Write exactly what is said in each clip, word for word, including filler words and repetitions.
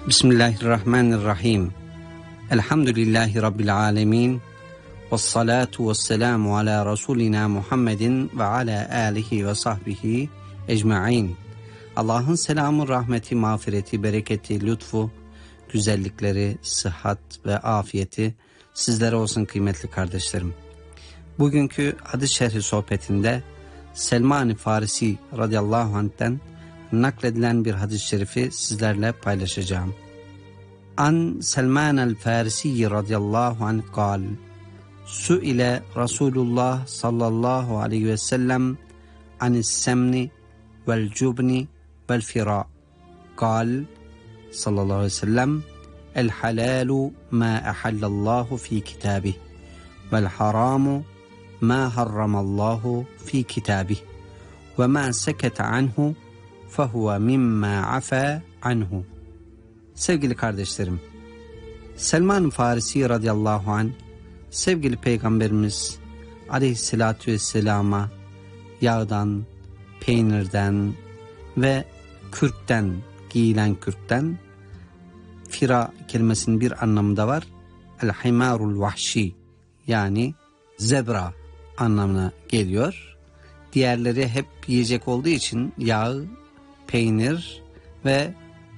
Bismillahirrahmanirrahim. Elhamdülillahi Rabbil alemin. Vessalatu vesselamu ala Resulina Muhammedin ve ala alihi ve sahbihi ecma'in. Allah'ın selamı, rahmeti, mağfireti, bereketi, lütfu, güzellikleri, sıhhat ve afiyeti sizlere olsun kıymetli kardeşlerim. Bugünkü hadis şerhi sohbetinde Selman-ı Farisi radıyallahu anh'ten nakledilen bir hadis-i şerifi sizlerle paylaşacağım. An Selman el-Farisi radıyallahu anh kal, Su'ile Resulullah sallallahu aleyhi ve sellem anis semni vel cubni vel fira. Kal sallallahu aleyhi ve sellem, el halalu ma ahallallahu fi kitabih vel haramu ma harramallahu fi kitabih ve ma sekete anhu fehuve mimma afa anhu. Sevgili kardeşlerim, Selman Farisi radıyallahu anh, sevgili Peygamberimiz aleyhissalatü vesselama yağdan, peynirden ve kürkten, giyilen kürkten, fira kelimesinin bir anlamı da var. El-himarul vahşi, yani zebra anlamına geliyor. Diğerleri hep yiyecek olduğu için yağ, peynir ve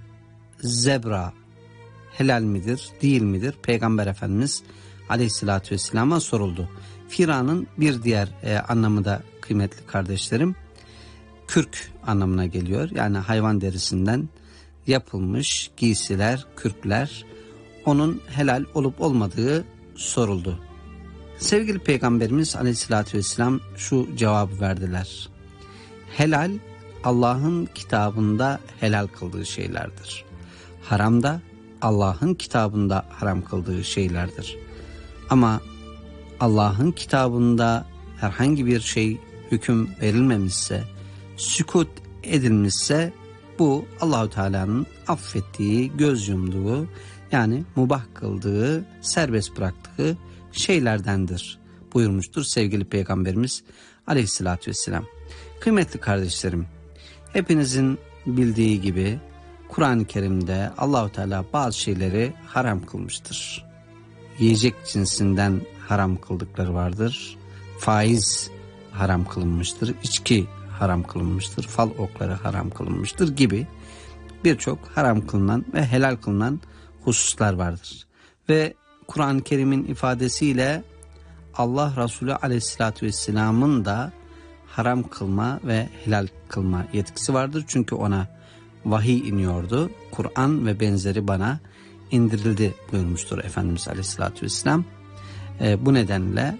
zebra helal midir, değil midir? Peygamber Efendimiz aleyhissalatü vesselama soruldu. Firanın bir diğer e, anlamı da kıymetli kardeşlerim, kürk anlamına geliyor. Yani hayvan derisinden yapılmış giysiler, kürkler, onun helal olup olmadığı soruldu. Sevgili Peygamberimiz aleyhissalatü vesselam şu cevabı verdiler. Helal, Allah'ın kitabında helal kıldığı şeylerdir. Haram da Allah'ın kitabında haram kıldığı şeylerdir. Ama Allah'ın kitabında herhangi bir şey hüküm verilmemişse, sükut edilmişse, bu Allahu Teala'nın affettiği, göz yumduğu, yani mubah kıldığı, serbest bıraktığı şeylerdendir buyurmuştur sevgili Peygamberimiz aleyhissalatü vesselam. Kıymetli kardeşlerim, hepinizin bildiği gibi Kur'an-ı Kerim'de Allahu Teala bazı şeyleri haram kılmıştır. Yiyecek cinsinden haram kıldıkları vardır. Faiz haram kılınmıştır. İçki haram kılınmıştır. Fal okları haram kılınmıştır gibi birçok haram kılınan ve helal kılınan hususlar vardır. Ve Kur'an-ı Kerim'in ifadesiyle Allah Resulü Aleyhisselatü Vesselam'ın da haram kılma ve helal kılma yetkisi vardır. Çünkü ona vahiy iniyordu. Kur'an ve benzeri bana indirildi buyurmuştur Efendimiz Aleyhisselatü Vesselam. E, bu nedenle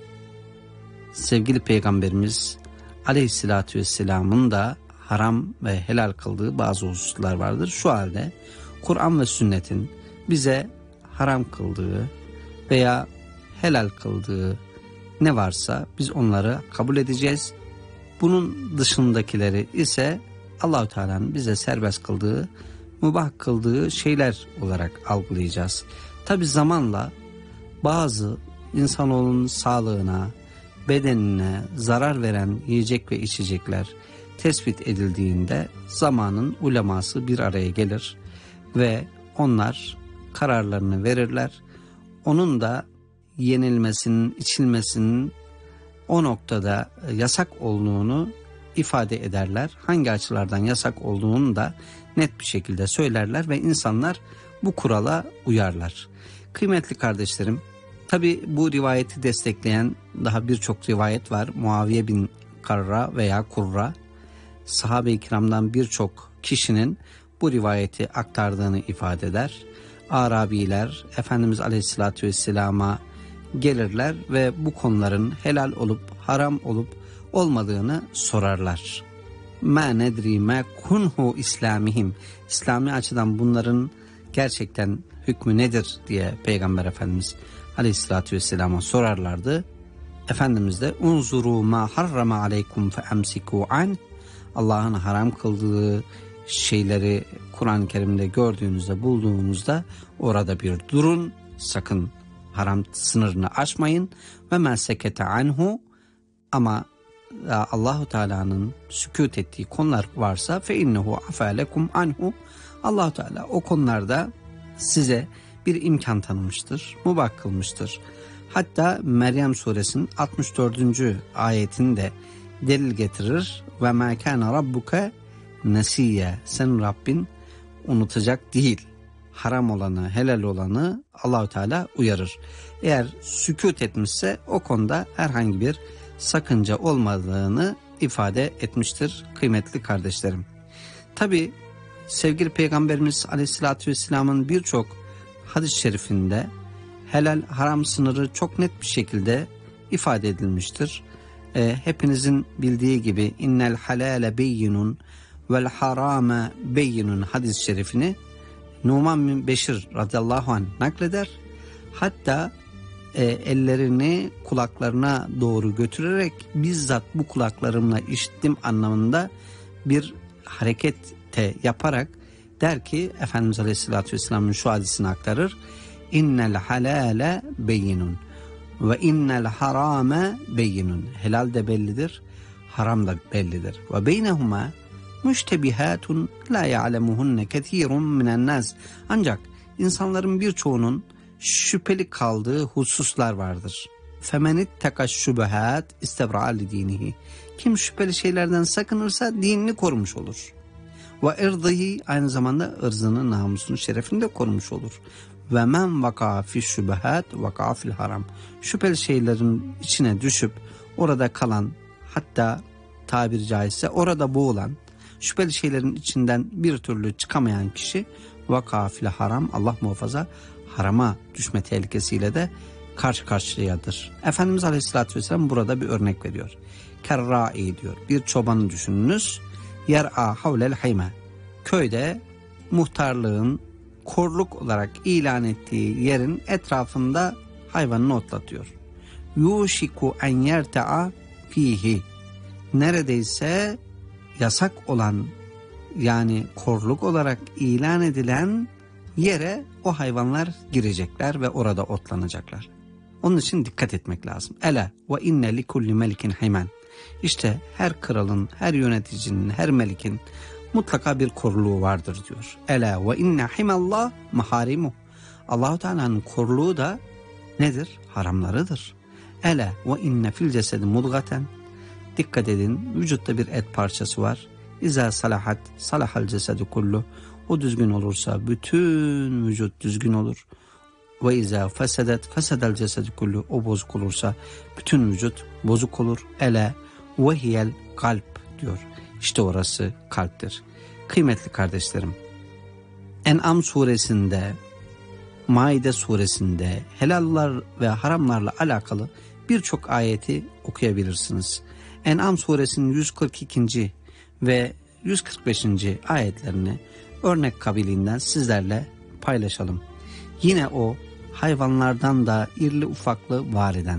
sevgili Peygamberimiz Aleyhisselatü Vesselam'ın da haram ve helal kıldığı bazı hususlar vardır. Şu halde Kur'an ve sünnetin bize haram kıldığı veya helal kıldığı ne varsa biz onları kabul edeceğiz. Bunun dışındakileri ise Allah-u Teala'nın bize serbest kıldığı, mübah kıldığı şeyler olarak algılayacağız. Tabi zamanla bazı insanoğlunun sağlığına, bedenine zarar veren yiyecek ve içecekler tespit edildiğinde zamanın uleması bir araya gelir ve onlar kararlarını verirler. Onun da yenilmesinin, içilmesinin o noktada yasak olduğunu ifade ederler. Hangi açılardan yasak olduğunu da net bir şekilde söylerler ve insanlar bu kurala uyarlar. Kıymetli kardeşlerim, tabi bu rivayeti destekleyen daha birçok rivayet var. Muaviye bin Karra veya Kurra, sahabe-i kiramdan birçok kişinin bu rivayeti aktardığını ifade eder. Arabiler Efendimiz Aleyhisselatü Vesselam'a gelirler ve bu konuların helal olup haram olup olmadığını sorarlar. Ma nedri ma kunhu islamihim. İslami açıdan bunların gerçekten hükmü nedir diye Peygamber Efendimiz Aleyhisselatü Vesselam'a sorarlardı. Efendimiz de unzuru ma harrama aleykum fe emsiku an. Allah'ın haram kıldığı şeyleri Kur'an-ı Kerim'de gördüğünüzde, bulduğunuzda orada bir durun, sakın haram sınırını aşmayın. Ve men sekete anhu, ama Allahu Teala'nın sükût ettiği konular varsa fe innehu afa lekum anhu, Allah Teala o konularda size bir imkan tanımıştır, mubah kılmıştır. Hatta Meryem suresinin altmış dördüncü ayetinde delil getirir. Ve mâ kâne rabbuke nesiyye. Senin Rabbin unutacak değil. Haram olanı, helal olanı Allahu Teala uyarır. Eğer sükût etmişse o konuda herhangi bir sakınca olmadığını ifade etmiştir kıymetli kardeşlerim. Tabi sevgili Peygamberimiz Aleyhisselatü Vesselam'ın birçok hadis-i şerifinde helal haram sınırı çok net bir şekilde ifade edilmiştir. E, hepinizin bildiği gibi innel halale beyyinun vel harame beyyinun hadis-i şerifini Numan bin Beşir radıyallahu anh nakleder. Hatta e, ellerini kulaklarına doğru götürerek bizzat bu kulaklarımla işittim anlamında bir harekette yaparak der ki Efendimiz Aleyhisselatü Vesselam'ın şu hadisini aktarır. İnnel halale beyinun ve innel harame beyinun. Helal de bellidir, haram da bellidir. Ve beynehuma müştebihatun la ya'lemuhunne kethirun minen nas. Ancak insanların birçoğunun şüpheli kaldığı hususlar vardır. Femenit tekaş şubehat istebra li dinihi. Kim şüpheli şeylerden sakınırsa dinini korumuş olur. Ve irdihi aynı zamanda ırzını, namusunu, şerefini de korumuş olur. Ve men vaka fi şubehat vaka fil haram. Şüpheli şeylerin içine düşüp orada kalan, hatta tabiri caizse orada boğulan, şüpheli şeylerin içinden bir türlü çıkamayan kişi vaka fil haram, Allah muhafaza, harama düşme tehlikesiyle de karşı karşıyadır. Efendimiz Aleyhisselatü Vesselam burada bir örnek veriyor. Kerra'i diyor. Bir çobanı düşününüz. Yer'a havlel hayme. Köyde muhtarlığın korluk olarak ilan ettiği yerin etrafında hayvanını otlatıyor. Yuşiku en yerta'a fihi. Neredeyse yasak olan, yani korluk olarak ilan edilen yere o hayvanlar girecekler ve orada otlanacaklar. Onun için dikkat etmek lazım. Ela ve inne li kulli melikin himen. İşte her kralın, her yöneticinin, her melikin mutlaka bir koruluğu vardır diyor. Ela ve inne himallah maharimu. Allahu Teala'nın koruluğu da nedir? Haramlarıdır. Ela ve inne fil cesedi mudgaten. Dikkat edin, vücutta bir et parçası var. İza salahat salahal cesedu kullu. O düzgün olursa bütün vücut düzgün olur. Ve izâ fesedet fesedel cesedü kullu. O bozuk olursa bütün vücut bozuk olur. Ele ve hiyel kalp diyor. İşte orası kalptir. Kıymetli kardeşlerim, En'am suresinde, Maide suresinde helallar ve haramlarla alakalı birçok ayeti okuyabilirsiniz. En'am suresinin yüz kırk ikinci ve yüz kırk beşinci ayetlerini örnek kabiliğinden sizlerle paylaşalım. Yine o hayvanlardan da irli ufaklı var eden,